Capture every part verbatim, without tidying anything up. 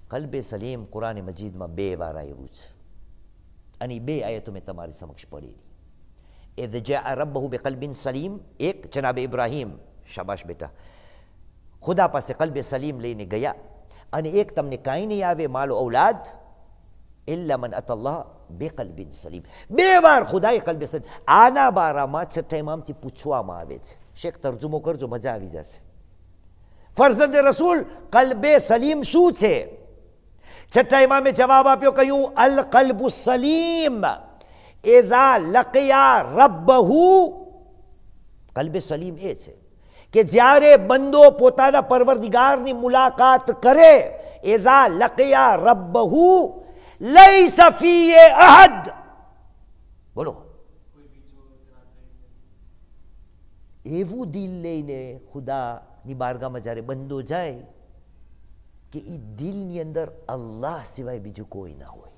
કલ્બે સલીમ કુરાન મજીદમાં બે વાર આવ્યું છે અને બે આયતો મેં તમારી સમક્ષ પડી. ઇઝ જાઅ રબ્બહુ બિકલ્બિન સલીમ, એક જનાબ ઇબ્રાહીમ, શાબાશ બેટા, ખુદા પાસે કલ્બે સલીમ લઈને ગયા. અને એક તમને કાંઈ નહીં આવે માલો ઔલાદ ઇલ્લા મન અતલ્લાહ બેકલ્બિન સલીમ. બે વાર ખુદાએ કલ્બે સલીમ. આના બારામાં છઠ્ઠા ઇમામથી પૂછવામાં આવે છે. શેખ તર્જુમો કરજો, મજા આવી જશે. ફરઝંદે રસૂલ કલ્બે સલીમ શું છે? છઠ્ઠા ઇમામે જવાબ આપ્યો, કહ્યું અલ કલ્બુ સલીમ ઇઝા લકિયા રબ્બહુ. કલ્બે સલીમ એ છે કે જ્યારે બંદો પોતાના પરવરદિગારની મુલાકાત કરે, ઇઝા લકિયા રબ્બહુ લૈસા ફીહી અહદ. બોલો, એવું દિલ લઈને ખુદાની બારગામાં જ્યારે બંદો જાય કે એ દિલની અંદર અલ્લાહ સિવાય બીજું કોઈ ના હોય.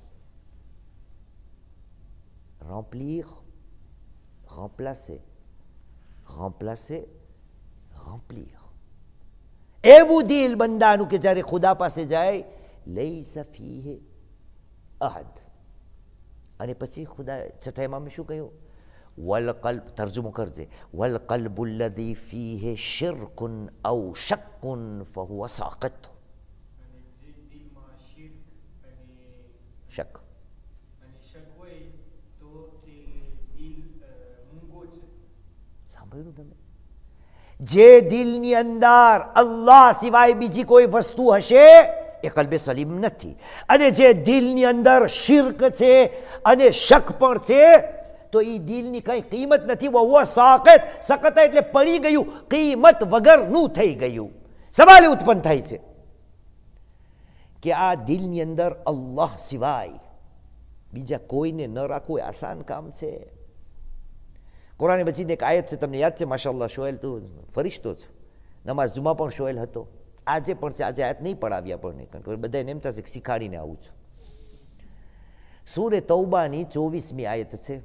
remplir, remplacer, remplacer, remplir. એવું દિલ બંદાનું કે જ્યારે ખુદા પાસે જાય, લૈસા ફીહી અહદ. અને પછી ખુદા છઠ્ઠા ઇમામે શું કહ્યું? વલ કલ્બ, તર્જુમો કરજે, વલ કલ્બુ અલ્લઝી ફીહી શિર્કુન અવ શક્કુન ફહુવ સાકિત. શક સાંભળ્યું તમે? જે દિલની અંદર અલ્લાહ સિવાય બીજી કોઈ વસ્તુ હશે એ કલ્બે સલીમ નથી. અને જે દિલની અંદર શિર્ક છે અને શક પણ છે તો એ દિલની કઈ કિંમત નથી. વહુવ સાકિત, સકત એટલે પડી ગયું, કિંમત વગરનું થઈ ગયું. સવાલ ઉત્પન્ન થાય છે કે આ દિલની અંદર અલ્લાહ સિવાય બીજા કોઈને ન રાખવું એ આસાન કામ છે? કુરાન મજીદની એક આયત છે, તમને યાદ છે? માશાઅલ્લાહ, શોએલ તું ફરિશ્તો છે. નમાઝ જુમા પણ શોએલ હતો, આજે પણ છે. આજે આયત નહીં પડાવી આપણને, કારણ કે બધાને એમ થશે કે શીખાડીને આવું છું. સૂરે તૌબાની ચોવીસમી આયત છે.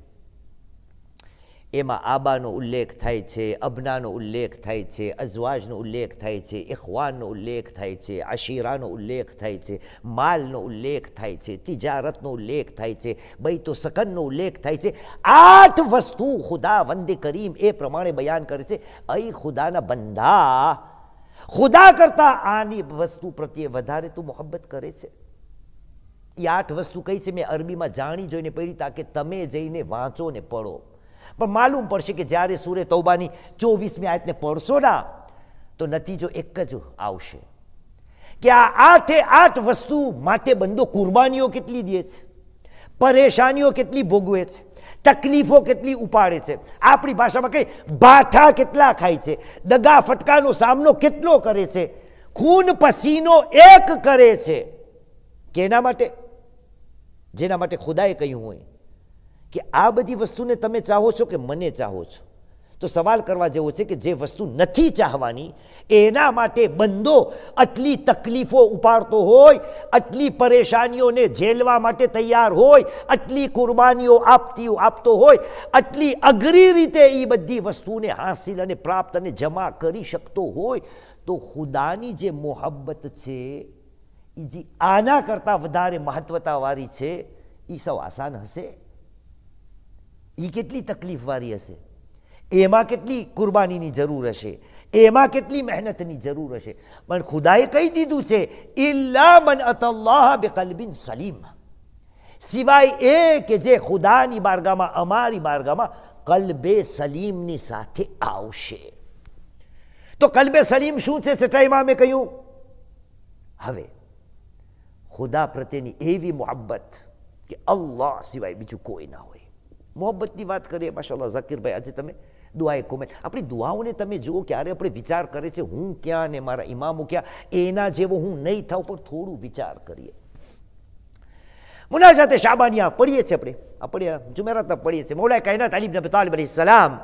એમાં આબાનો ઉલ્લેખ થાય છે, અબનાનો ઉલ્લેખ થાય છે, અઝવાજનો ઉલ્લેખ થાય છે, ઇખવાનનો ઉલ્લેખ થાય છે, આશીરાનો ઉલ્લેખ થાય છે, માલનો ઉલ્લેખ થાય છે, તિજારતનો ઉલ્લેખ થાય છે, બૈતો સકનનો ઉલ્લેખ થાય છે. આઠ વસ્તુ ખુદા વંદે કરીમ એ પ્રમાણે બયાન કરે છે. અહીં ખુદાના બંદા ખુદા કરતા આની વસ્તુ પ્રત્યે વધારે તું મોહબ્બત કરે છે. એ આઠ વસ્તુ કઈ છે મેં અરબીમાં જાણી જોઈને પડી, તાકે તમે જઈને વાંચો ને પડો. પણ માલુમ પડશે કે જ્યારે સૂરે તૌબાની ચોવીસમી આયતને પડશો ના તો નતીજો એક જ આવશે કે આ આઠે આઠ વસ્તુ માટે બંદો કુરબાનીઓ કેટલી દે છે, પરેશાનીઓ કેટલી ભોગવે છે, તકલીફો કેટલી ઉપાડે છે, આપણી ભાષામાં કઈ બાઠા કેટલા ખાય છે, દગા ફટકાનો સામનો કેટલો કરે છે, ખૂન પસીનો એક કરે છે. કેના માટે? જેના માટે ખુદાએ કહ્યું હોય કે આ બધી વસ્તુને તમે ચાહો છો કે મને ચાહો છો? તો સવાલ કરવા જેવો છે કે જે વસ્તુ નથી ચાહવાની એના માટે બંદો આટલી તકલીફો ઉપાડતો હોય, આટલી પરેશાનીઓને ઝેલવા માટે તૈયાર હોય, આટલી કુરબાનીઓ આપતી આપતો હોય, આટલી અઘરી રીતે એ બધી વસ્તુને હાસિલ અને પ્રાપ્ત અને જમા કરી શકતો હોય, તો ખુદાની જે મોહબ્બત છે એ જે આના કરતાં વધારે મહત્વતાવાળી છે એ સૌ આસાન હશે? એ કેટલી તકલીફવાળી હશે? એમાં કેટલી કુરબાનીની જરૂર હશે? એમાં કેટલી મહેનતની જરૂર હશે? પણ ખુદાએ કહી દીધું છે ઇલ્લા મન અતલ્લાહ બિકલ્બિન સલીમ, સિવાય એ કે જે ખુદાની બારગામાં, અમારી બારગામાં કલ્બે સલીમની સાથે આવશે. તો કલ્બે સલીમ શું છે? છઠ્ઠા ઇમામે કહ્યું, હવે ખુદા પ્રત્યેની એવી મોહબ્બત કે અલ્લાહ સિવાય બીજું કોઈ ના હોય. મોહબ્બતની વાત કરીએ, માશાઅલ્લાહ ઝકીરભાઈ, આજે તમે દુઆએ કોમેન્ટ, આપણી દુઆઓને તમે જુઓ, ક્યારે આપણે વિચાર કરે છે હું ક્યાં ને મારા ઇમામો ક્યાં, એના જેવો હું નહીં થાઉં, પણ થોડું વિચાર કરીએ. મુનાજાતે શાબાનિયા પઢીએ છીએ આપણે, આપણે જુમેરાતના પઢીએ છીએ. મૌલાએ કાયનાત અલી ઇબ્ન અબી તાલિબ અલૈહિસ સલામ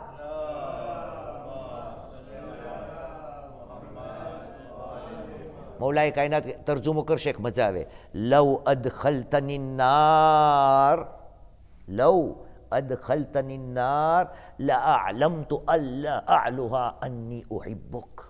મૌલાએ કાયનાત તર્જુમો કરશે, એક મજા આવે. લવ અદખલતની નાર, લવ અદખલતની નાર લઅعلمت અલ્લા અઅલુહા અન્ની ઉહિબ્બુક.